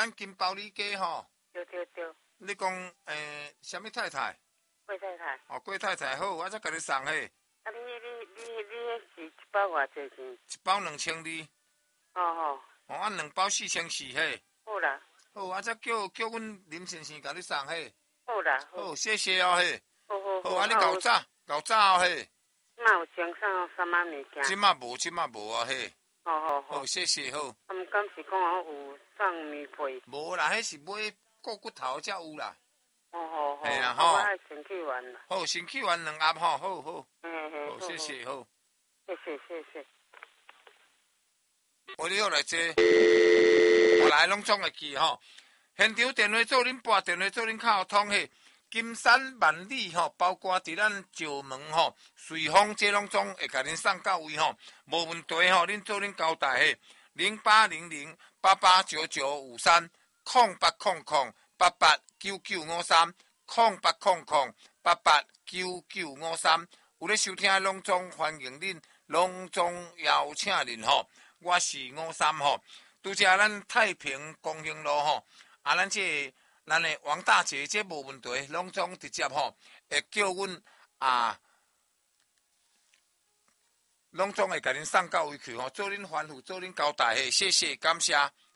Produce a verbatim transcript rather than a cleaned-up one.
山金包里街吼。 对对对。 你讲诶，什么太太？ 郭太太。 哦，郭太太好，我再甲你送迄。 啊，你你你你迄是一包偌济钱？ 一包两千二。 哦吼。 哦，啊，两包四千四嘿。 好啦。 好，我再叫叫阮林先生甲你送嘿。 好啦。 好，谢谢哦嘿。 好好好。 好，啊，你搞早搞早哦嘿。 嘛有穿啥啥物物件？ 即马无，即马无啊嘿。 好好好。 好，谢谢好。 啊，毋敢是讲有送棉被？ 无啦，迄是买骨骨头才有啦。 哦好好。 嘿啦吼。我爱先去完啦。 好，先去完两盒吼，好好。 嘿嘿。 好，谢谢好。 谢谢谢谢。 我你好来坐，我来拢总会记吼。现场电话做恁拨电话做恁较通嘿。金山万里吼，包括伫咱石门吼、瑞丰这拢总会甲恁送到位吼，无问题吼，恁做恁交代嘿。零八零零八八九九五三空八空空八八九九五三空八空空八八九九五三，有咧收听拢总欢迎恁，拢总邀请恁吼。我是五三吼，拄则咱太平公园路吼，啊，咱这咱的王大姐这无问题，拢总直接吼，会叫阮啊，拢总会甲恁送到位去吼，做恁吩咐，做恁交代嘿，谢谢，感谢。